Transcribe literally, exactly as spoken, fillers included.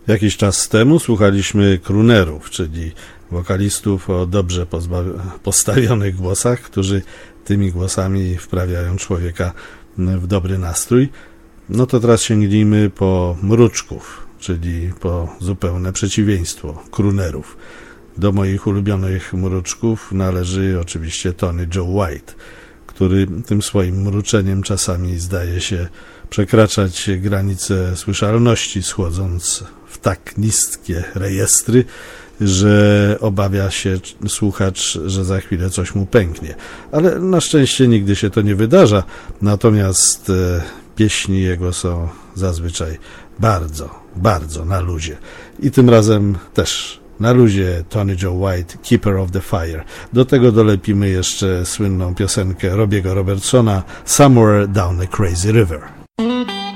Jakiś czas temu słuchaliśmy croonerów, czyli wokalistów o dobrze pozbawi- postawionych głosach, którzy tymi głosami wprawiają człowieka w dobry nastrój. No to teraz sięgnijmy po mruczków, czyli po zupełne przeciwieństwo croonerów. Do moich ulubionych mruczków należy oczywiście Tony Joe White, który tym swoim mruczeniem czasami zdaje się przekraczać granice słyszalności, schodząc w tak niskie rejestry, że obawia się słuchacz, że za chwilę coś mu pęknie. Ale na szczęście nigdy się to nie wydarza, natomiast e, pieśni jego są zazwyczaj bardzo, bardzo na luzie. I tym razem też na luzie Tony Joe White, Keeper of the Fire. Do tego dolepimy jeszcze słynną piosenkę Robiego Robertsona, Somewhere Down a Crazy River.